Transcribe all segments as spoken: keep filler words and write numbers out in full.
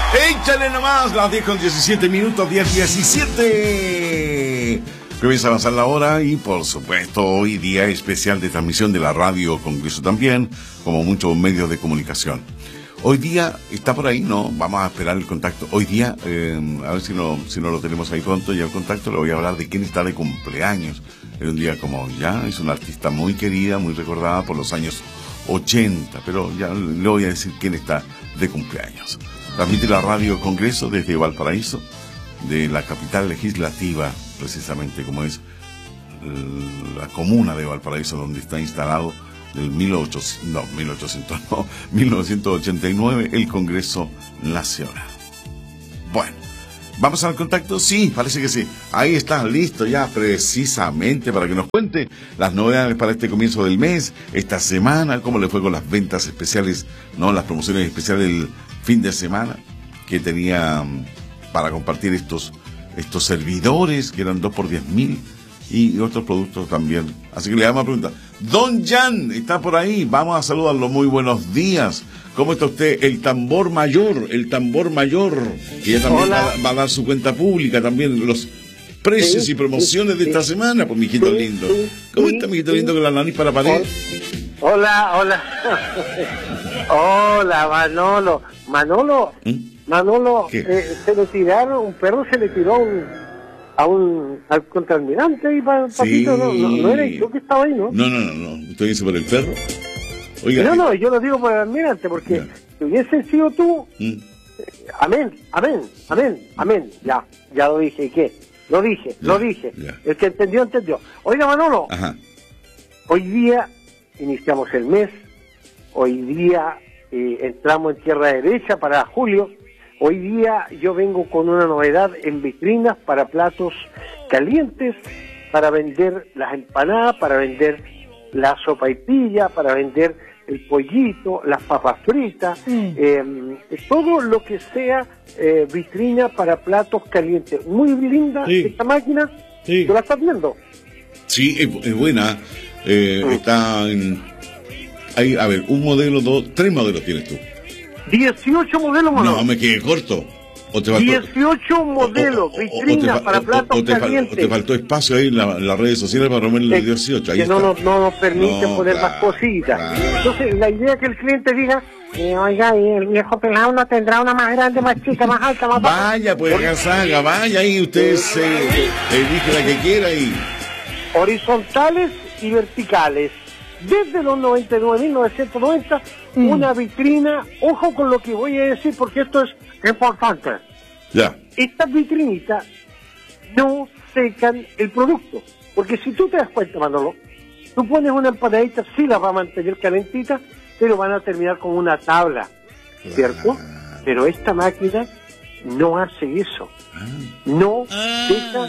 Échale nomás, las diez con diecisiete minutos, diez diecisiete. Comienza a avanzar la hora y, por supuesto, hoy día especial de transmisión de la radio Congreso también, como muchos medios de comunicación. Hoy día está por ahí, ¿no? Vamos a esperar el contacto. Hoy día, eh, a ver si no, si no lo tenemos ahí pronto, ya el contacto, le voy a hablar de quién está de cumpleaños. En un día como hoy, ya, es una artista muy querida, muy recordada por los años ochenta, pero ya le voy a decir quién está de cumpleaños. Transmite la radio Congreso desde Valparaíso, de la capital legislativa, precisamente como es la comuna de Valparaíso, donde está instalado del mil ochocientos, no, mil ochocientos, no, mil novecientos ochenta y nueve el Congreso Nacional. Bueno, ¿vamos al contacto? Sí, parece que sí. Ahí está, listo ya, precisamente para que nos cuente las novedades para este comienzo del mes, esta semana, cómo le fue con las ventas especiales, no, las promociones especiales del fin de semana que tenía para compartir estos estos servidores que eran dos por diez mil y otros productos también. Así que le vamos a preguntar. Don Jan está por ahí, vamos a saludarlo. Muy buenos días. ¿Cómo está usted? El tambor mayor, el tambor mayor, que ya también va, va a dar su cuenta pública también, los precios sí, y promociones sí, de esta sí, semana, pues mijito sí, lindo. ¿Cómo sí, está mijito sí, lindo con la nariz para pared? Hola, hola. Hola, Manolo. Manolo, ¿Mm? Manolo, eh, se le tiraron, un perro se le tiró un, a un al contraalmirante y para sí. no, no, no era yo que estaba ahí, ¿no? No, no, no, no. ¿Usted dice por el perro? Oiga, no, no, yo lo digo por el almirante, porque ya. Si hubiese sido tú, ¿Mm? eh, amén, amén, amén, amén, ya, ya lo dije, ¿y qué? Lo dije, ya, lo dije. Ya. El que entendió, entendió. Oiga, Manolo, ajá, hoy día iniciamos el mes, hoy día eh, entramos en tierra derecha para julio. Hoy día yo vengo con una novedad en vitrinas para platos calientes, para vender las empanadas, para vender la sopaipilla, para vender el pollito, las papas fritas, mm. eh, todo lo que sea eh, vitrina para platos calientes. Muy linda sí. Esta máquina, sí. ¿Tú la estás viendo? Sí, es, es buena. Eh, mm. Está en... Hay, a ver, un modelo, dos, tres modelos tienes tú. dieciocho modelos, Manolo. No, me quedé corto. ¿O te faltó, dieciocho modelos, vitrinas para platos o, o te calientes. ¿O te faltó espacio ahí en, la, en las redes sociales para robarle los dieciocho? Ahí que está. no, no, no nos permiten no, poner claro, más cositas. Claro. Entonces, la idea es que el cliente diga, eh, oiga, y el viejo pelado no tendrá una más grande, más chica, más alta, más baja. Vaya, pues, Gazaga, vaya ahí, usted se elige la que quiera y... Horizontales y verticales. Desde los noventa y nueve mil novecientos noventa, mm. una vitrina, ojo con lo que voy a decir porque esto es importante. Ya. Estas vitrinitas no secan el producto, porque si tú te das cuenta, Manolo, tú pones una empanadita, sí la va a mantener calentita, pero van a terminar con una tabla, ¿cierto? Ah. Pero esta máquina no hace eso, ah. no ah. deja,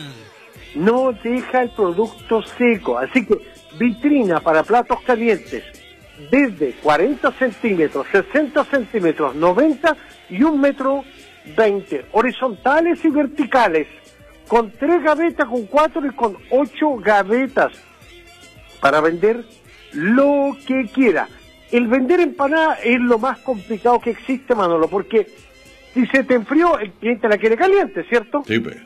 no deja el producto seco, así que vitrina para platos calientes desde cuarenta centímetros, sesenta centímetros, noventa y un metro veinte, horizontales y verticales, con tres gavetas, con cuatro y con ocho gavetas, para vender lo que quiera. El vender empanada es lo más complicado que existe, Manolo, porque si se te enfrió, el cliente la quiere caliente, ¿cierto? Sí, pues.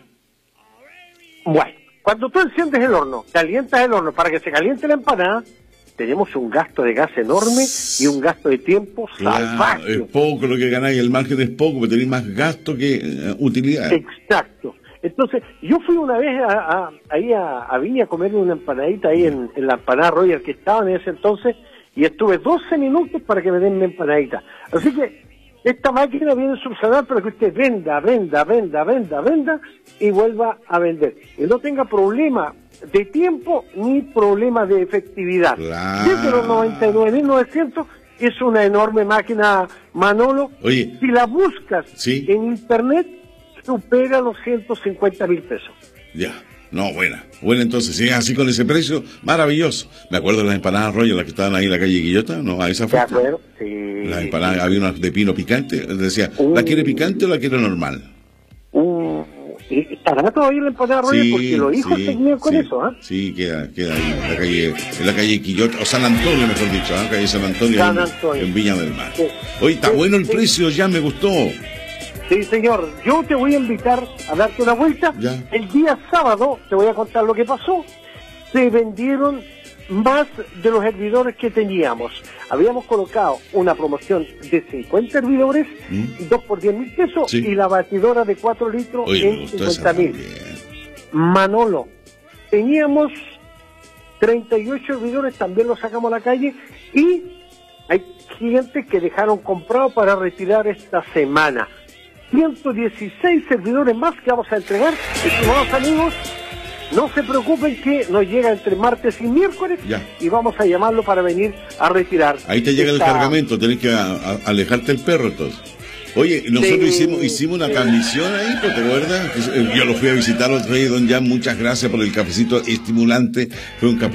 Bueno. Cuando tú enciendes el horno, calientas el horno para que se caliente la empanada, tenemos un gasto de gas enorme y un gasto de tiempo claro, salvaje. Es poco lo que ganáis, el margen es poco, pero tenéis más gasto que uh, utilidad. Exacto. Entonces, yo fui una vez a, a, ahí a, a Viña a comerme una empanadita ahí en, en la empanada Royal que estaba en ese entonces, y estuve doce minutos para que me den mi empanadita. Así que esta máquina viene a subsanar para que usted venda, venda, venda, venda, venda y vuelva a vender. Y no tenga problema de tiempo ni problema de efectividad. Claro. Desde los noventa y nueve mil novecientos es una enorme máquina, Manolo. Oye, si la buscas ¿sí? en internet, supera los ciento cincuenta mil pesos. Ya. No, buena. Buena entonces, si es así con ese precio, maravilloso. Me acuerdo de las empanadas Royal, las que estaban ahí en la calle Guillota, ¿no? A esa fue. De acuerdo, sí. Las empanadas, había unas de pino picante, decía, uh, ¿la quiere picante o la quiere normal? Uh, ¿Estará todavía la empanada Royal? Sí, porque los hijos sí, seguían con sí, eso, ¿ah? ¿eh? Sí, queda, queda ahí, en la calle, en la calle Quillota, o San Antonio, mejor dicho, ¿eh? Calle San Antonio, San en, Antonio. en Viña del Mar. Sí. Oye, está sí, bueno el sí. precio, ya me gustó. Sí, señor. Yo te voy a invitar a darte una vuelta. Ya. El día sábado, te voy a contar lo que pasó. Se vendieron más de los hervidores que teníamos. Habíamos colocado una promoción de cincuenta hervidores, ¿Mm? dos por diez mil pesos, Sí. y la batidora de cuatro litros Oye, me en gustó esa cincuenta mil. también. Manolo, teníamos treinta y ocho hervidores, también los sacamos a la calle, y hay clientes que dejaron comprado para retirar esta semana. ciento dieciséis servidores más que vamos a entregar, estimados amigos. No se preocupen que nos llega entre martes y miércoles Ya. y vamos a llamarlo para venir a retirar. Ahí te llega esta- el cargamento, tenés que a- a- alejarte el perro entonces. Oye, nosotros Sí, hicimos hicimos una sí. transmisión ahí, ¿te acuerdas? Yo lo fui a visitar otro día, don Jan, muchas gracias por el cafecito estimulante, fue un café